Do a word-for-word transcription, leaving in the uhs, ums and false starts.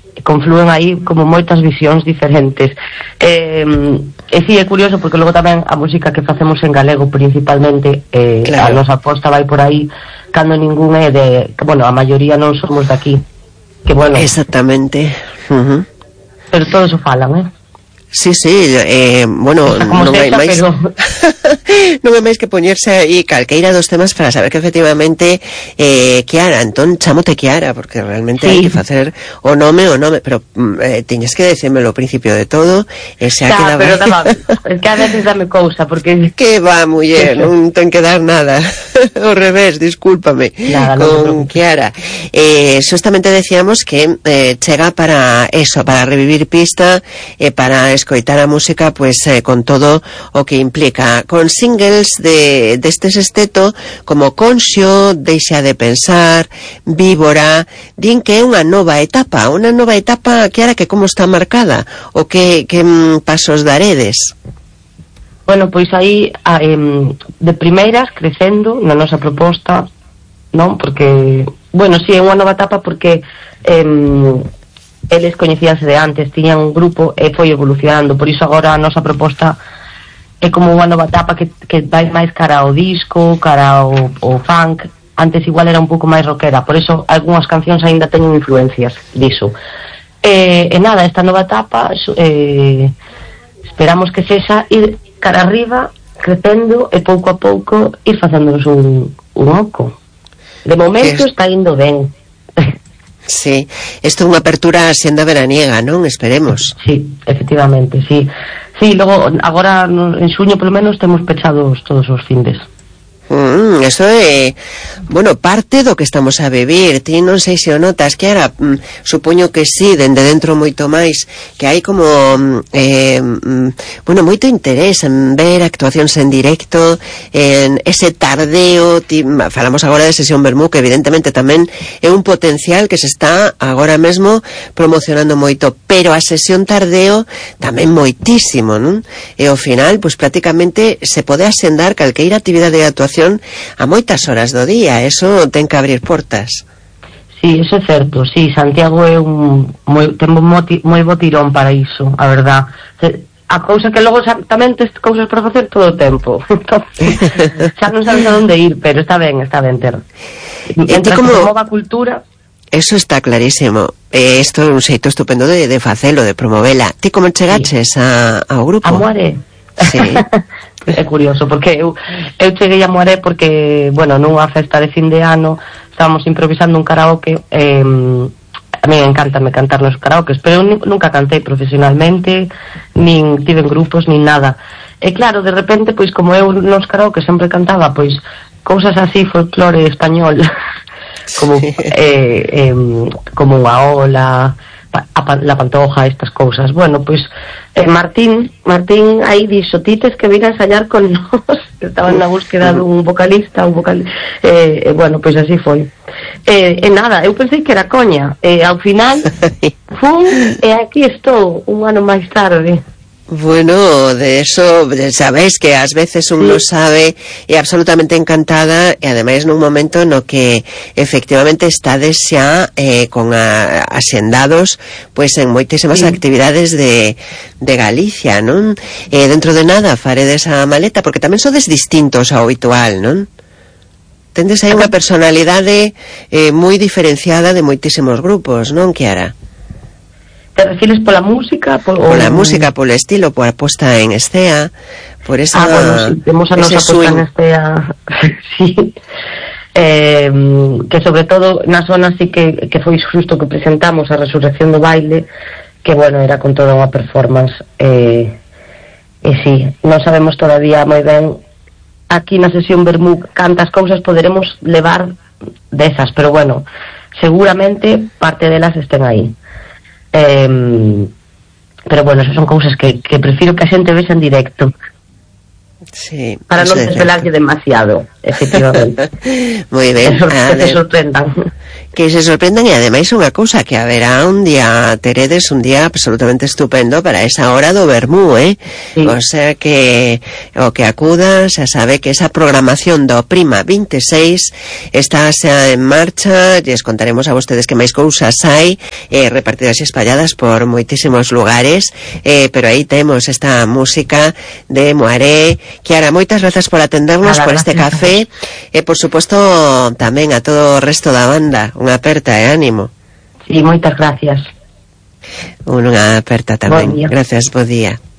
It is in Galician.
conflúen aí como moitas visións diferentes. Eh, e si, é curioso porque logo tamén a música que facemos en galego principalmente, eh, claro, a nosa aposta vai por aí, cando ningún é de, que, bueno, a maioría non somos de aquí, que bueno, exactamente, uh-huh. Pero todos o falan, eh? Sí, sí, eh, bueno, non hai máis pero... non hai máis que poñerse aí calqueira dos temas para saber que efectivamente eh, Kiara, entón chamote Kiara, porque realmente sí, hai que facer o nome o nome, pero eh, tiñes que decírmelo ao principio de todo, e xa claro, quedaba... pero daba, es que a veces dame cousa, porque... Que va, muller, non ten que dar nada, ao revés, discúlpame, nada, con no Kiara. Eh, justamente decíamos que eh, chega para eso, para revivir pista, eh, para escoitar a música, pues eh, con todo o que implica, con singles de deste sexteto como Conxo, Deixa de pensar, Víbora, din que é unha nova etapa, unha nova etapa que ara que como está marcada, o que, que mm, pasos daredes? Bueno, pois aí a, em, de primeiras crecendo na nosa proposta, non? Porque, bueno, si sí, é unha nova etapa porque em, eles coñecíanse de antes, tiñan un grupo e foi evolucionando, por iso agora a nosa proposta é como unha nova etapa que, que vai máis cara ao disco, cara ao, ao funk. Antes igual era un pouco máis rockera, por iso algunhas cancións aínda teñen influencias diso. E, e nada, esta nova etapa eh, esperamos que sexa ir cara arriba, crecendo e pouco a pouco ir facéndonos un, un oco. De momento está indo ben. Sí, isto é unha apertura senda veraniega, non? Esperemos. Sí, efectivamente, sí. Sí, logo, agora en xuño polo menos temos pechados todos os findes. Mm, eso é, bueno, parte do que estamos a vivir. Ti non sei se o notas, que era, mm, supoño que sí, dende dentro moito máis, que hai como eh, mm, bueno, moito interés en ver actuacións en directo, en ese tardeo. Ti, falamos agora de Sesión Vermú, que evidentemente tamén é un potencial que se está agora mesmo promocionando moito, pero a sesión tardeo tamén moitísimo, non? E ao final, pois prácticamente se pode asendar calqueira actividade de actuación a moitas horas do día, eso ten que abrir portas. Sí, eso é certo, sí, Santiago é un moi, ten moi bo tirón para iso, a verdad. A cousa que logo tamén tes cousas para facer todo o tempo, entonces xa non sabes a onde ir, pero está ben, está ben ter. Entón, como promova a cultura... Eso está clarísimo. Eh, isto é un xeito estupendo de, de facelo, de promovela. Ti como chegaches sí. a, ao grupo? A Moare. Sí. É curioso, porque eu, eu cheguei a Moaré porque, bueno, nunha festa de fin de ano estábamos improvisando un karaoke. eh, a mí encantame cantar nos karaokes, pero eu nunca cantei profesionalmente, nin tive grupos, nin nada. E claro, de repente, pois como eu nos karaokes sempre cantaba, pois cousas así, folclore español, como eh, eh, como unha ola, a la Pantoja, estas cousas. Bueno, pois eh, Martín Martín aí dixo, ti tes que vir a ensayar con nós, que estaban na búsqueda dun vocalista, un vocal eh, eh, bueno, pois así foi. E eh, eh, nada, eu pensei que era coña, e eh, ao final fun, e aquí estou un ano máis tarde. Bueno, de eso sabéis que ás veces un sí. non sabe, e absolutamente encantada, e ademais nun momento no que efectivamente estades xa eh, con a, asendados pois en moitísimas sí. actividades de, de Galicia, non? E dentro de nada faredes a maleta, porque tamén sodes distintos ao habitual, non? Tendes aí unha personalidade eh, moi diferenciada de moitísimos grupos, non, Kiara? Te refires pola música? Por, pola o... música, polo estilo, pola posta en escena, por esa... Ah, bueno, sí, temos a nosa posta en escena, sí. Eh, que sobre todo na zona sí que, que foi xusto que presentamos a Resurrección do Baile, que bueno, era con toda unha performance, eh, e sí, non sabemos todavía moi ben aquí na Sesión Vermú cantas cousas poderemos levar desas, pero bueno, seguramente parte delas estén aí. Eh, pero bueno, esas son cousas que, que prefiro que a xente vexa en directo, sí, para non desvelarlle demasiado, efectivamente. Moi ben, que se sorprendan. que se sorprendan, e ademais unha cousa, que haberá un día, teredes un día absolutamente estupendo para esa hora do vermú, eh? Sí. O sea que o que acuda xa sabe que esa programación do Prima vinte e seis está xa en marcha. Lles contaremos a vostedes que máis cousas hai eh, repartidas e espalladas por moitísimos lugares, eh, pero aí temos esta música de Moaré. Kiara, moitas grazas por atendernos, por este café, e por suposto tamén a todo o resto da banda unha aperta e ánimo. Sí, moitas gracias. Unha aperta tamén. Gracias, bo día.